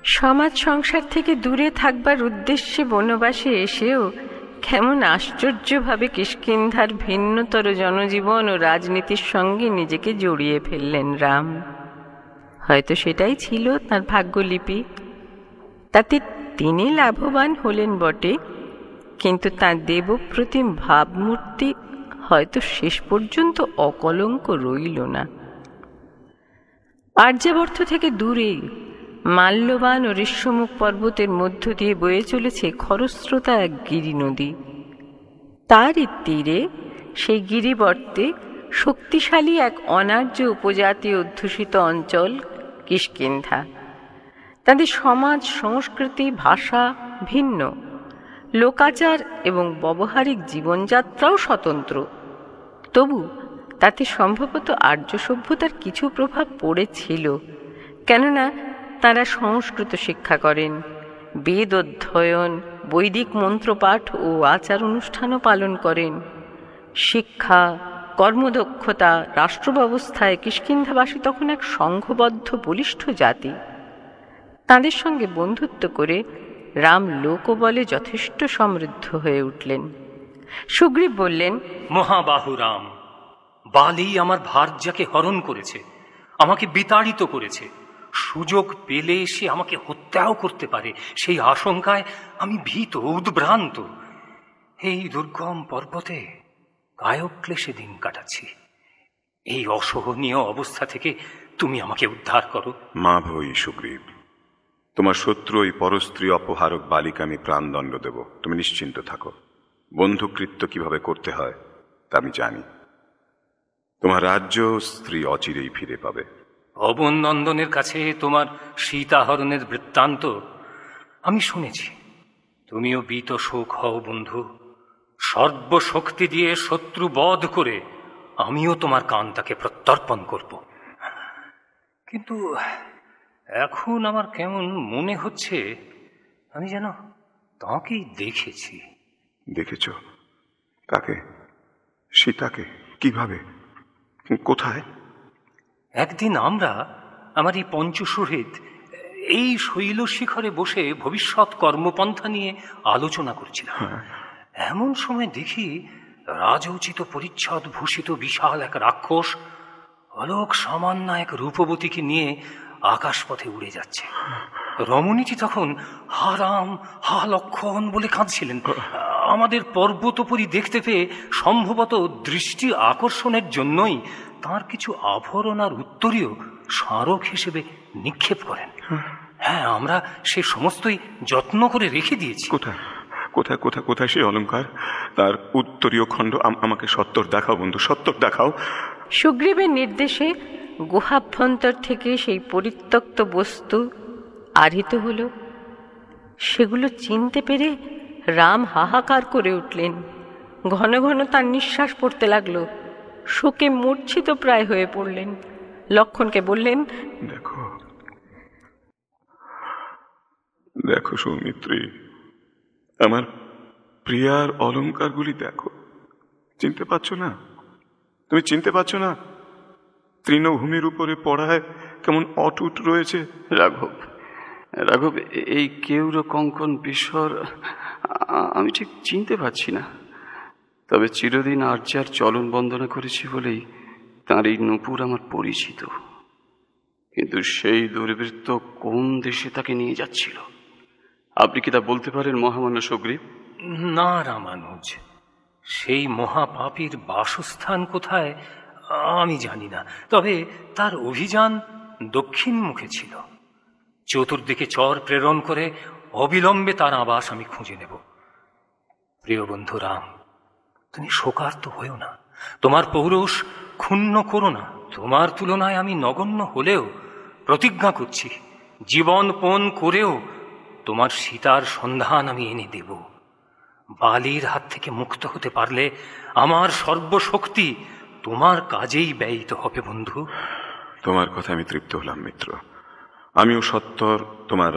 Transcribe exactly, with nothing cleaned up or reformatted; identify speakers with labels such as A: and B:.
A: সমাজ সংসার থেকে দূরে থাকবার উদ্দেশ্যে বনবাসে এসেও কেমন আশ্চর্যভাবে কিষ্কিন্ধার ভিন্নতর জনজীবন ও রাজনীতির সঙ্গে নিজেকে জড়িয়ে ফেললেন রাম। হয়তো সেটাই ছিল তাঁর ভাগ্যলিপি। তাতে তিনি লাভবান হলেন বটে, কিন্তু তাঁর দেবপ্রতিম ভাবমূর্তি হয়তো শেষ পর্যন্ত অকলঙ্ক রইল না। আর্যাবর্ত থেকে দূরে মাল্যবান ও ঋষ্যমুখ পর্বতের মধ্য দিয়ে বয়ে চলেছে খরস্রোতা এক গিরি নদী। তারই তীরে সেই গিরিবর্তে শক্তিশালী এক অনার্য উপজাতি অধ্যুষিত অঞ্চল কিষ্কিন্ধা। তাদের সমাজ, সংস্কৃতি, ভাষা ভিন্ন, লোকাচার এবং ব্যবহারিক জীবনযাত্রাও স্বতন্ত্র। তবু তাতে সম্ভবত আর্য সভ্যতার কিছু প্রভাব পড়েছিল, কেননা তারা সংস্কৃত শিক্ষা করেন, বেদ অধ্যয়ন, বৈদিক মন্ত্রপাঠ ও আচার অনুষ্ঠানও পালন করেন। শিক্ষা, কর্মদক্ষতা, রাষ্ট্র ব্যবস্থায় কিষ্কিন্ধাবাসী তখন এক সংঘবদ্ধ বলিষ্ঠ জাতি। তাদের সঙ্গে বন্ধুত্ব করে রাম লোকবলে যথেষ্ট সমৃদ্ধ হয়ে উঠলেন। সুগ্রীব বললেন,
B: মহাবাহু রাম, বালি আমার ভার্যাকে হরণ করেছে, আমাকে বিতাড়িত করেছে। সুযোগ পেলে সে আমাকে হত্যাও করতে পারে, সেই আশঙ্কায় আমি ভীত, উদ্ভ্রান্ত। এই দুর্গম পর্বতে কায়ক্লেশে দিন কাটাচ্ছি। এই অসহনীয় অবস্থা থেকে তুমি আমাকে উদ্ধার করো।
C: মা ভই সুগ্রীব, তোমার শত্রু ওই পরস্ত্রী অপহারক বালিকা আমি প্রাণদণ্ড দেব, তুমি নিশ্চিন্ত থাকো। বন্ধুকৃত্য কিভাবে করতে হয় তা আমি জানি। তোমার রাজ্য স্ত্রী অচিরেই ফিরে পাবে।
B: অবনন্দনের কাছে তোমার সীতাহরণের বৃত্তান্ত আমি শুনেছি। তুমিও বীত শোক হও বন্ধু। সর্বশক্তি দিয়ে শত্রু বধ করে আমিও তোমার কান্তাকে প্রত্যর্পণ করব। কিন্তু এখন আমার কেমন মনে হচ্ছে আমি যেন তাঁকেই দেখেছি।
C: দেখেছ? কাকে? সীতাকে? কিভাবে? কোথায়?
B: একদিন আমরা আমার এই পঞ্চশহীদ এই শৈল শিখরে বসে ভবিষ্যৎ কর্মপন্থা নিয়ে আলোচনা করছিলাম। এমন সময় দেখি রাজোচিত পরিচ্ছদ ভূষিত বিশাল এক রাক্ষস অলোক সামান্য এক রূপবতীকে নিয়ে আকাশপথে উড়ে যাচ্ছে। রমণীটি তখন হা রাম, হা লক্ষণ বলে কাঁদছিলেন। আমাদের পর্বতোপরি দেখতে পেয়ে সম্ভবত দৃষ্টি আকর্ষণের জন্যই তার কিছু আভরণ আর উত্তরীয় স্মারক হিসেবে নিক্ষেপ করেন। হ্যাঁ, আমরা সে সমস্তই যত্ন করে রেখে দিয়েছি।
C: কোথায় কোথায় কোথায় কোথায় সেই অলঙ্কার, তার উত্তরীয় খণ্ড আমাকে সত্তর দেখাও বন্ধু, সত্তর দেখাও।
A: সুগ্রীবের নির্দেশে গুহাভ্যন্তর থেকে সেই পরিত্যক্ত বস্তু আহৃত হল। সেগুলো চিনতে পেরে রাম হাহাকার করে উঠলেন। ঘন ঘন তার নিঃশ্বাস পড়তে লাগলো। শোকে মূর্ছিত প্রায় হয়ে পড়লেন। লক্ষণকে বললেন,
C: দেখো দেখো সৌমিত্রী, আমার প্রিয়ার অলঙ্কারগুলি দেখো। চিনতে পারছো না? তুমি চিনতে পারছো না? তৃণভূমির উপরে পড়ায় কেমন অটুট রয়েছে।
D: রাঘব, রাঘব, এই কেউর কঙ্কন বিস্বর আমি ঠিক চিনতে পারছি না। তবে চিরদিন আর্যার চলন বন্দনা করেছি বলেই তাঁর এই নূপুর আমার পরিচিত। কিন্তু সেই দুর্বৃত্ত কোন দেশে তাকে নিয়ে যাচ্ছিল আপনি কি তা বলতে পারেন মহামান্য সুগ্রীব?
B: না রামানুজ, সেই মহাপাপীর বাসস্থান কোথায় আমি জানি না। তবে তার অভিযান দক্ষিণ মুখে ছিল। চতুর্দিকে চর প্রেরণ করে অবিলম্বে তার আবাস আমি খুঁজে নেব। প্রিয় বন্ধু রাম, তুমি শোকার্ত হইও না, তোমার পৌরুষ ক্ষুণ্ণ করো না। তোমার তুলনায় আমি নগণ্য হলেও প্রতিজ্ঞা করছি, জীবন পণ করেও তোমার সীতার সন্ধান আমি এনে দেব। বালির হাত থেকে মুক্ত হতে পারলে আমার সর্বশক্তি তোমার কাজেই ব্যয়িত হবে বন্ধু।
C: তোমার কথা আমি তৃপ্ত হলাম মিত্র। আমিও সত্তর তোমার